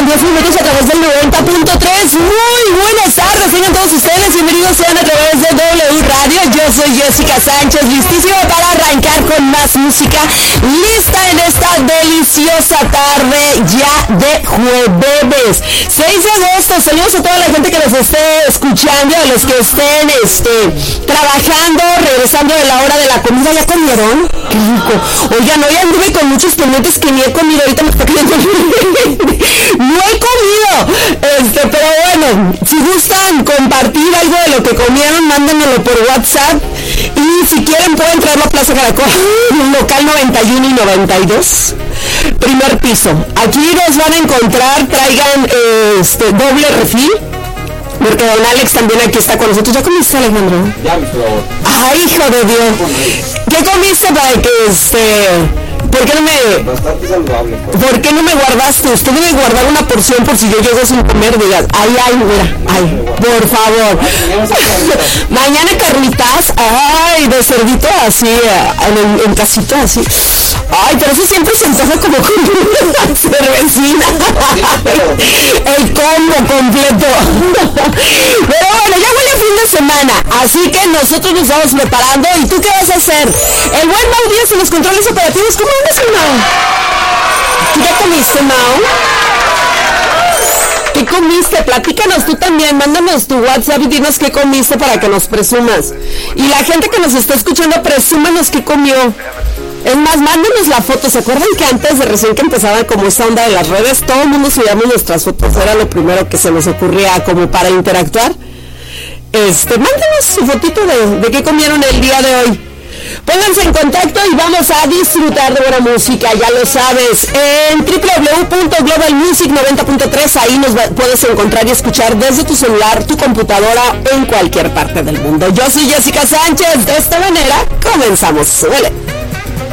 10 minutos a través del 90.3. Muy buenas tardes, tengan todos ustedes, bienvenidos sean a través de W Radio. Yo soy Jessica Sánchez, listísima para arrancar con más música, lista en esta deliciosa tarde ya de jueves, 6 de agosto. Saludos a toda la gente que nos esté escuchando, a los que estén trabajando, regresando de la hora de la comida. ¿Ya comieron? ¡Qué rico! Oigan, hoy anduve con muchos pendientes que ni he comido, ahorita me está quedando no he comido, pero bueno, si gustan compartir algo de lo que comieron, mándenmelo por WhatsApp, y si quieren pueden traerlo a Plaza Caracol, local 91 y 92, primer piso. Aquí los van a encontrar, traigan doble refil, porque don Alex también aquí está con nosotros. ¿Ya comiste, Alejandro? Ya, mi favor. ¡Ay, hijo de Dios! ¿Qué comiste para que ¿Por qué no me... Bastante saludable. ¿Por qué no me guardaste? Usted debe guardar una porción por si yo llego sin comer, digas, ay, mira, ay, por favor. Mañana carnitas, ay, de cerdito así, en casito así. Ay, pero eso siempre se antoja como con una cervecina. El combo completo. Pero bueno, ya huele fin de semana, así que nosotros nos vamos preparando. ¿Y tú qué vas a hacer? El buen Mau Díaz en los controles operativos. ¿Cómo andas, Mau? ¿Tú ya comiste, Mau? ¿Qué comiste? Platícanos tú también, mándanos tu WhatsApp y dinos qué comiste para que nos presumas. Y la gente que nos está escuchando, presúmanos qué comió. Es más, mándenos la foto. ¿Se acuerdan que antes de recién que empezaba como esta onda de las redes, todo el mundo subíamos nuestras fotos? Era lo primero que se nos ocurría como para interactuar. Mándenos su fotito de qué comieron el día de hoy. Pónganse en contacto y vamos a disfrutar de buena música, ya lo sabes, en www.globalmusic90.3, ahí nos puedes encontrar y escuchar desde tu celular, tu computadora, en cualquier parte del mundo. Yo soy Jessica Sánchez, de esta manera comenzamos. ¡Suele!